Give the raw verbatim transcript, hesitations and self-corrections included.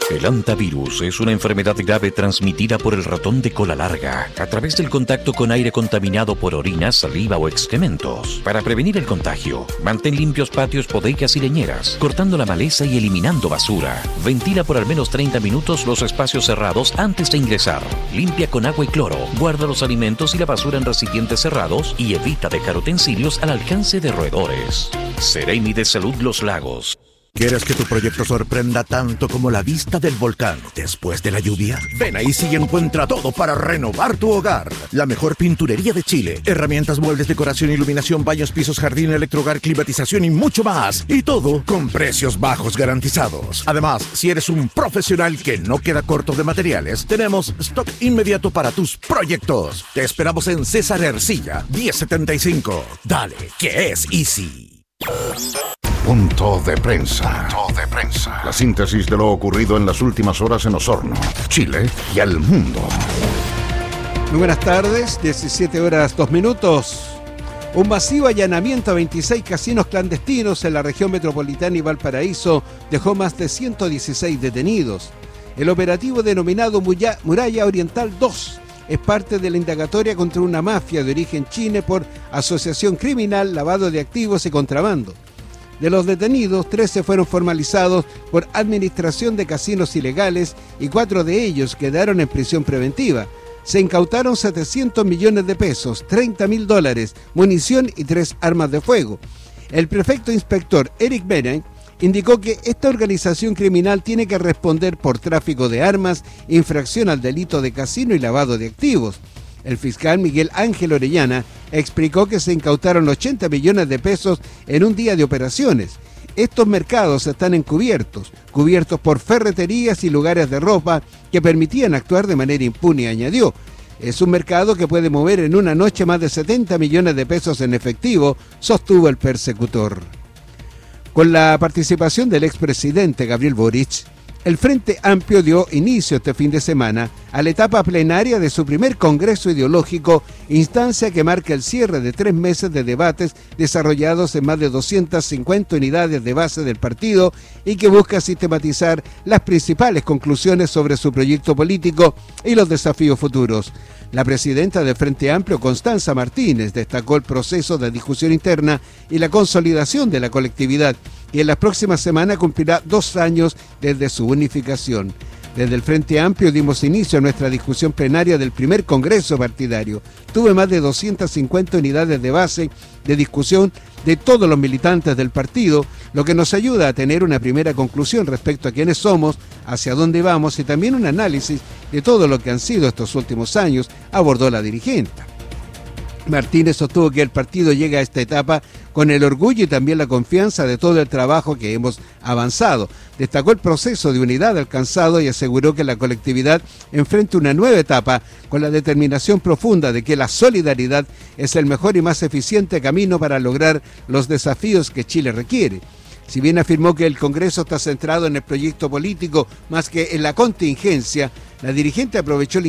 El hantavirus es una enfermedad grave transmitida por el ratón de cola larga a través del contacto con aire contaminado por orina, saliva o excrementos. Para prevenir el contagio, mantén limpios patios, bodegas y leñeras, cortando la maleza y eliminando basura. Ventila por al menos treinta minutos los espacios cerrados antes de ingresar. Limpia con agua y cloro. Guarda los alimentos y la basura en recipientes cerrados y evita dejar utensilios al alcance de roedores. Seremi de Salud Los Lagos. ¿Quieres que tu proyecto sorprenda tanto como la vista del volcán después de la lluvia? Ven a Easy y encuentra todo para renovar tu hogar. La mejor pinturería de Chile. Herramientas, muebles, decoración, iluminación, baños, pisos, jardín, electrohogar, climatización y mucho más. Y todo con precios bajos garantizados. Además, si eres un profesional que no queda corto de materiales, tenemos stock inmediato para tus proyectos. Te esperamos en César Ercilla, diez setenta y cinco. Dale, que es Easy. Punto de prensa. Punto de prensa. La síntesis de lo ocurrido en las últimas horas en Osorno, Chile y al mundo. Muy buenas tardes, diecisiete horas dos minutos. Un masivo allanamiento a veintiséis casinos clandestinos en la región metropolitana y Valparaíso dejó más de ciento dieciséis detenidos. El operativo denominado Muralla Oriental dos es parte de la indagatoria contra una mafia de origen chino por asociación criminal, lavado de activos y contrabando. De los detenidos, trece fueron formalizados por administración de casinos ilegales y cuatro de ellos quedaron en prisión preventiva. Se incautaron setecientos millones de pesos, treinta mil dólares, munición y tres armas de fuego. El prefecto inspector Eric Beren indicó que esta organización criminal tiene que responder por tráfico de armas, infracción al delito de casino y lavado de activos. El fiscal Miguel Ángel Orellana explicó que se incautaron ochenta millones de pesos en un día de operaciones. Estos mercados están encubiertos, cubiertos por ferreterías y lugares de ropa que permitían actuar de manera impune, añadió. Es un mercado que puede mover en una noche más de setenta millones de pesos en efectivo, sostuvo el persecutor. Con la participación del expresidente Gabriel Boric, el Frente Amplio dio inicio este fin de semana a la etapa plenaria de su primer Congreso Ideológico, instancia que marca el cierre de tres meses de debates desarrollados en más de doscientas cincuenta unidades de base del partido y que busca sistematizar las principales conclusiones sobre su proyecto político y los desafíos futuros. La presidenta del Frente Amplio, Constanza Martínez, destacó el proceso de discusión interna y la consolidación de la colectividad, y en las próximas semanas cumplirá dos años desde su unificación. Desde el Frente Amplio dimos inicio a nuestra discusión plenaria del primer Congreso partidario. Tuve más de doscientas cincuenta unidades de base de discusión de todos los militantes del partido, lo que nos ayuda a tener una primera conclusión respecto a quiénes somos, hacia dónde vamos y también un análisis de todo lo que han sido estos últimos años, abordó la dirigente. Martínez sostuvo que el partido llega a esta etapa con el orgullo y también la confianza de todo el trabajo que hemos avanzado. Destacó el proceso de unidad alcanzado y aseguró que la colectividad enfrenta una nueva etapa con la determinación profunda de que la solidaridad es el mejor y más eficiente camino para lograr los desafíos que Chile requiere. Si bien afirmó que el Congreso está centrado en el proyecto político más que en la contingencia, la dirigente aprovechó el